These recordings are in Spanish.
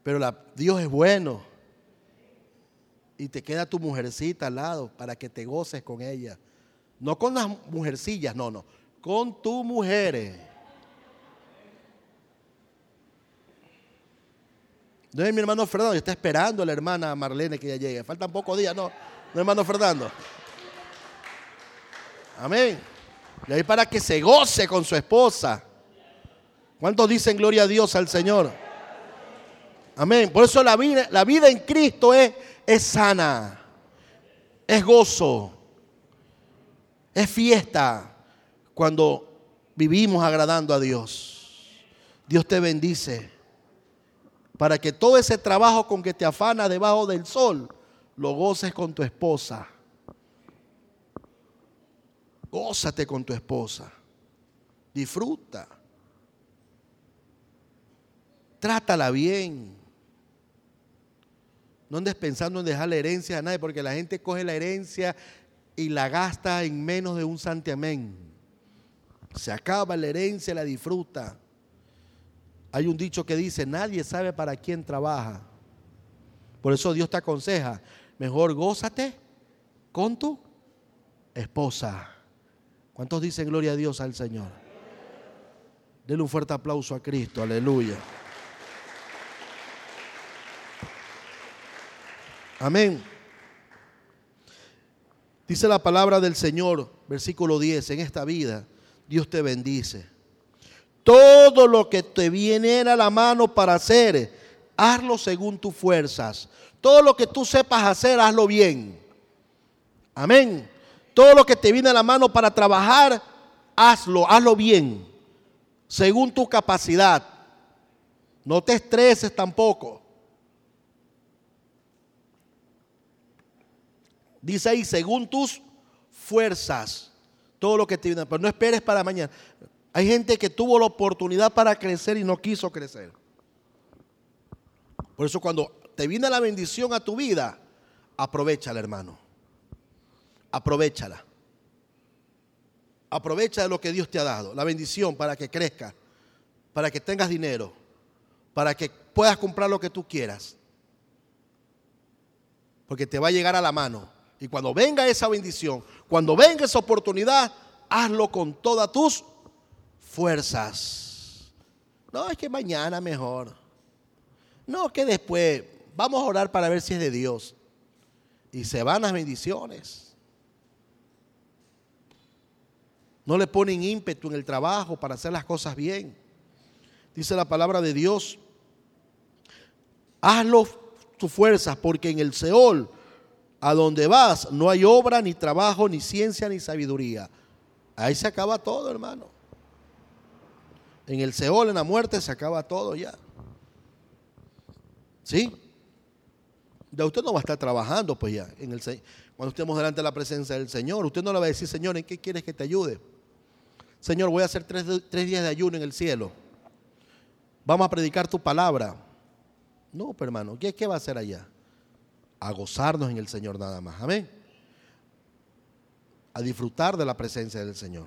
Pero Dios es bueno. Y te queda tu mujercita al lado para que te goces con ella. No con las mujercillas, no. Con tus mujeres. No es mi hermano Fernando, está esperando a la hermana Marlene que ya llegue. Faltan pocos días, no hermano Fernando. Amén. Y ahí para que se goce con su esposa. ¿Cuántos dicen gloria a Dios al Señor? Amén. Por eso la vida en Cristo es sana, es gozo, es fiesta cuando vivimos agradando a Dios. Dios te bendice para que todo ese trabajo con que te afanas debajo del sol lo goces con tu esposa. Gózate con tu esposa. Disfruta. Trátala bien. No andes pensando en dejarle herencia a nadie, porque la gente coge la herencia y la gasta en menos de un santiamén. Se acaba la herencia, la disfruta. Hay un dicho que dice, nadie sabe para quién trabaja. Por eso Dios te aconseja, mejor gózate con tu esposa. ¿Cuántos dicen gloria a Dios al Señor? Denle un fuerte aplauso a Cristo, aleluya. Amén. Dice la palabra del Señor, versículo 10, en esta vida Dios te bendice. Todo lo que te viniera a la mano para hacer, hazlo según tus fuerzas. Todo lo que tú sepas hacer, hazlo bien. Amén. Todo lo que te viene a la mano para trabajar, hazlo bien, según tu capacidad. No te estreses tampoco. Dice ahí, según tus fuerzas, todo lo que te viene, pero no esperes para mañana. Hay gente que tuvo la oportunidad para crecer y no quiso crecer. Por eso cuando te viene la bendición a tu vida, aprovéchala, hermano. Aprovéchala. Aprovecha de lo que Dios te ha dado, la bendición para que crezca, para que tengas dinero, para que puedas comprar lo que tú quieras. Porque te va a llegar a la mano. Y cuando venga esa bendición, cuando venga esa oportunidad, hazlo con todas tus fuerzas. No, es que mañana mejor. No, que después vamos a orar para ver si es de Dios. Y se van las bendiciones. No le ponen ímpetu en el trabajo para hacer las cosas bien. Dice la palabra de Dios, hazlo tus fuerzas, porque en el Seol, a donde vas, no hay obra, ni trabajo, ni ciencia, ni sabiduría. Ahí se acaba todo, hermano. En el Seol, en la muerte, se acaba todo ya. ¿Sí? Ya usted no va a estar trabajando, pues ya. Cuando estemos delante de la presencia del Señor, usted no le va a decir, Señor, ¿en qué quieres que te ayude? Señor, voy a hacer tres días de ayuno en el cielo. Vamos a predicar tu palabra. No, pero hermano, ¿qué va a hacer allá? A gozarnos en el Señor nada más. Amén. A disfrutar de la presencia del Señor.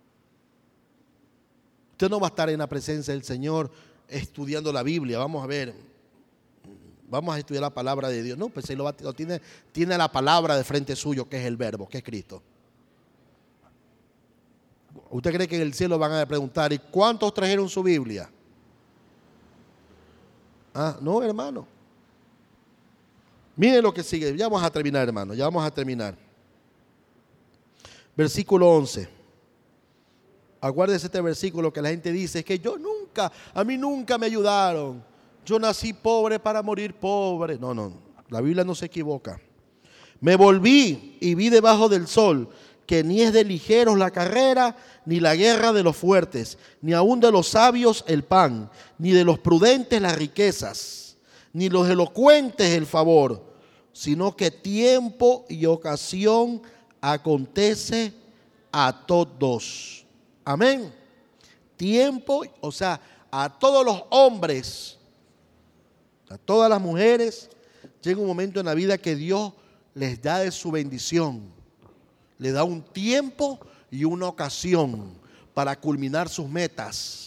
Usted no va a estar en la presencia del Señor estudiando la Biblia. Vamos a ver. Vamos a estudiar la palabra de Dios. No, pues él tiene la palabra de frente suyo, que es el verbo, que es Cristo. ¿Usted cree que en el cielo van a preguntar, ¿y cuántos trajeron su Biblia? No, hermano. Miren lo que sigue. Ya vamos a terminar, hermano. Ya vamos a terminar. Versículo 11. Acuérdese este versículo que la gente dice, es que a mí nunca me ayudaron. Yo nací pobre para morir pobre. No, la Biblia no se equivoca. Me volví y vi debajo del sol que ni es de ligeros la carrera, ni la guerra de los fuertes, ni aun de los sabios el pan, ni de los prudentes las riquezas, ni los elocuentes el favor, sino que tiempo y ocasión acontece a todos. Amén. Tiempo, o sea, a todos los hombres, a todas las mujeres, llega un momento en la vida que Dios les da de su bendición. Le da un tiempo y una ocasión para culminar sus metas.